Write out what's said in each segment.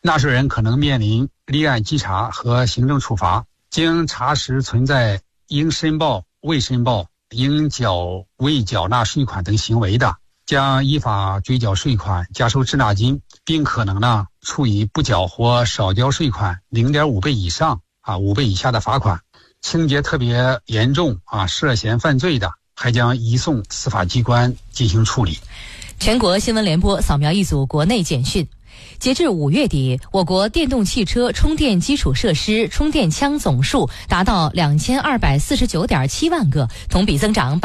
纳税人可能面临立案稽查和行政处罚。经查实存在应申报、未申报、应缴未缴纳税款等行为的，将依法追缴税款、加收滞纳金，并可能处以不缴或少交税款 0.5 倍以上5倍以下的罚款。情节特别严重涉嫌犯罪的，还将移送司法机关进行处理。 全国新闻联播扫描一组国内简讯。截至5月底，我国电动汽车充电基础设施充电枪总数达到2249.7万个，同比增长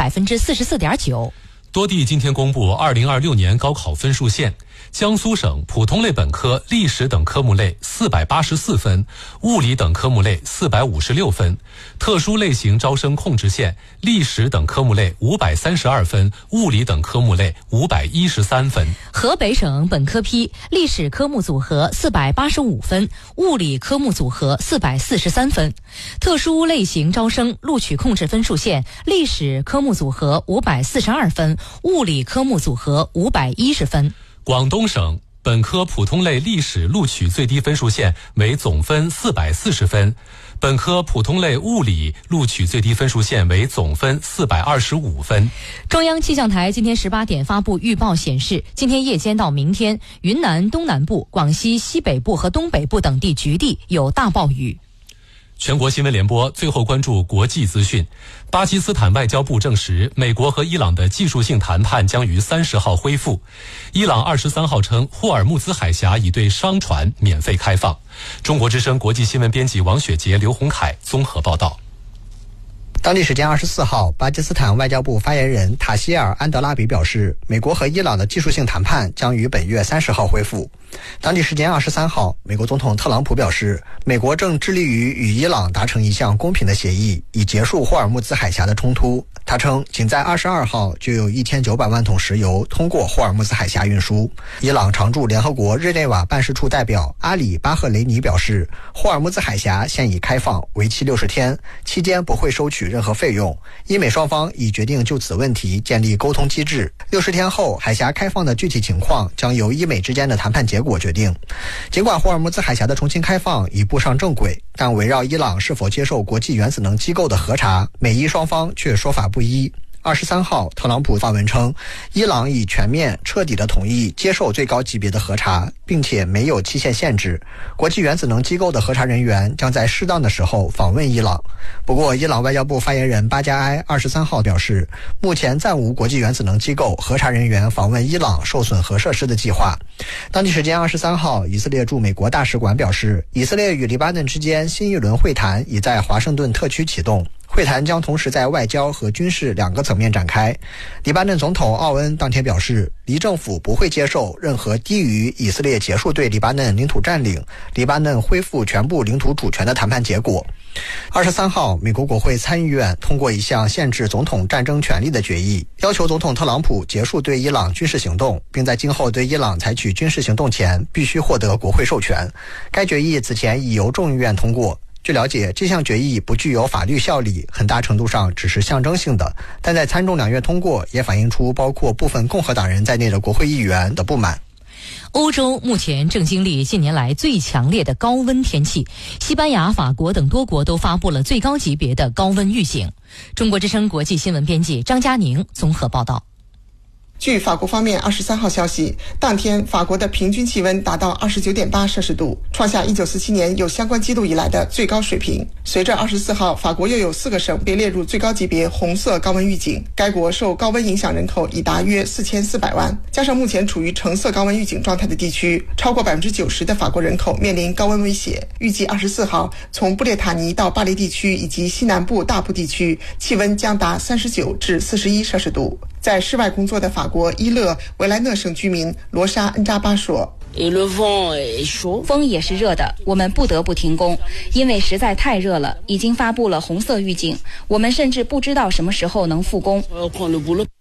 44.9%。 多地今天公布2026年高考分数线。江苏省普通类本科历史等科目类484分，物理等科目类456分；特殊类型招生控制线历史等科目类532分，物理等科目类513分。 河北省本科批历史科目组合485分，物理科目组合443分；特殊类型招生录取控制分数线历史科目组合542分，物理科目组合510分。 广东省本科普通类历史录取最低分数线为总分440分，本科普通类物理录取最低分数线为总分425分。 中央气象台今天18点发布预报显示，今天夜间到明天，云南东南部、广西西北部和东北部等地局地有大暴雨。 全国新闻联播最后关注国际资讯。巴基斯坦外交部证实，美国和伊朗的技术性谈判将于30号恢复。伊朗23号称，霍尔木兹海峡已对商船免费开放。中国之声国际新闻编辑王雪杰、刘洪凯综合报道。 当地时间24号，巴基斯坦外交部发言人塔希尔·安德拉比表示，美国和伊朗的技术性谈判将于本月30号恢复。当地时间23号，美国总统特朗普表示，美国正致力于与伊朗达成一项公平的协议，以结束霍尔木兹海峡的冲突。他称，仅在22号就有1900万桶石油通过霍尔木兹海峡运输。伊朗常驻联合国日内瓦办事处代表阿里·巴赫雷尼表示，霍尔木兹海峡现已开放，为期60天，期间不会收取任何费用。英美双方已决定就此问题建立沟通机制。60天后，海峡开放的具体情况将由伊美之间的谈判结果决定。尽管霍尔木兹海峡的重新开放已步上正轨，但围绕伊朗是否接受国际原子能机构的核查，美伊双方却说法不一。23号，特朗普发文称，伊朗已全面彻底地同意接受最高级别的核查，并且没有期限限制。国际原子能机构的核查人员将在适当的时候访问伊朗。不过，伊朗外交部发言人巴加埃23号表示，目前暂无国际原子能机构核查人员访问伊朗受损核设施的计划。当地时间23号，以色列驻美国大使馆表示，以色列与黎巴嫩之间新一轮会谈已在华盛顿特区启动。会谈将同时在外交和军事2个层面展开。黎巴嫩总统奥恩当天表示，黎政府不会接受任何低于以色列结束对黎巴嫩领土占领、黎巴嫩恢复全部领土主权的谈判结果。23号，美国国会参议院通过一项限制总统战争权利的决议，要求总统特朗普结束对伊朗军事行动，并在今后对伊朗采取军事行动前必须获得国会授权。该决议此前已由众议院通过。据了解，这项决议不具有法律效力，很大程度上只是象征性的，但在参众两院通过，也反映出包括部分共和党人在内的国会议员的不满。 欧洲目前正经历近年来最强烈的高温天气，西班牙、法国等多国都发布了最高级别的高温预警。中国之声国际新闻编辑张佳宁综合报道。 据法国方面23号消息，当天法国的平均气温达到29.8摄氏度，创下1947年有相关记录以来的最高水平。随着24号，法国又有4个省被列入最高级别红色高温预警，该国受高温影响人口已达约4400万，加上目前处于橙色高温预警状态的地区，超过90%的法国人口面临高温威胁。预计24号，从布列塔尼到巴黎地区以及西南部大部地区，气温将达39至41摄氏度。在室外工作的法国伊勒维莱讷省居民罗莎恩扎巴说， 风也是热的，我们不得不停工，因为实在太热了，已经发布了红色预警，我们甚至不知道什么时候能复工。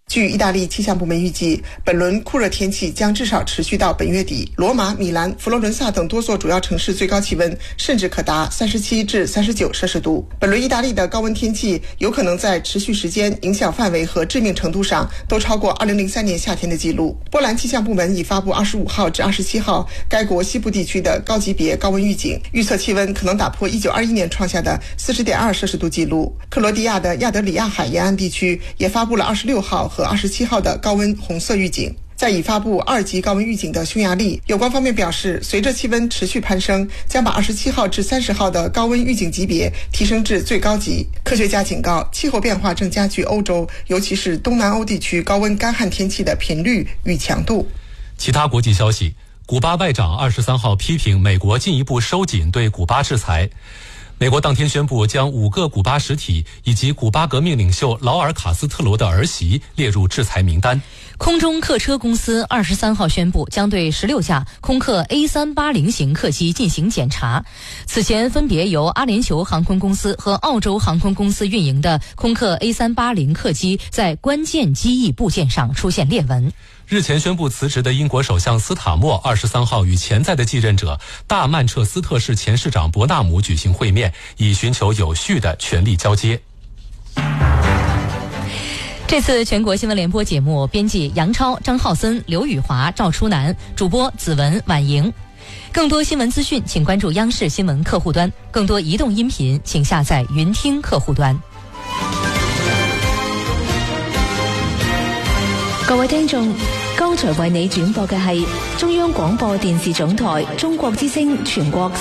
据意大利气象部门预计，本轮酷热天气将至少持续到本月底。罗马、米兰、佛罗伦萨等多座主要城市最高气温甚至可达37至39摄氏度。本轮意大利的高温天气有可能在持续时间、影响范围和致命程度上都超过2003年夏天的记录。波兰气象部门已发布25号至27号该国西部地区的高级别高温预警，预测气温可能打破1921年创下的40.2摄氏度记录。克罗地亚的亚得里亚海沿岸地区也发布了26号和27号的高温红色预警。在已发布2级高温预警的匈牙利，有关方面表示，随着气温持续攀升，将把27号至30号的高温预警级别提升至最高级。科学家警告，气候变化正加剧欧洲，尤其是东南欧地区高温干旱天气的频率与强度。 其他国际消息，古巴外长23号批评美国进一步收紧对古巴制裁。美国当天宣布将5个古巴实体以及古巴革命领袖劳尔·卡斯特罗的儿媳列入制裁名单。 空中客车公司23号宣布将对16架空客 A380 型客机进行检查。此前分别由阿联酋航空公司和澳洲航空公司运营的空客 A380 客机在关键机翼部件上出现裂纹。 日前宣布辞职的英国首相斯塔默23号与潜在的继任者大曼彻斯特市前市长伯纳姆举行会面，以寻求有序的权力交接。 这次全国新闻联播节目编辑杨超、张浩森、刘宇华、赵初南，主播子文、婉莹。更多新闻资讯请关注央视新闻客户端，更多移动音频请下載雲聽客戶端。 各位聽眾，剛才為你轉播嘅係中央廣播電視總台中國之聲全國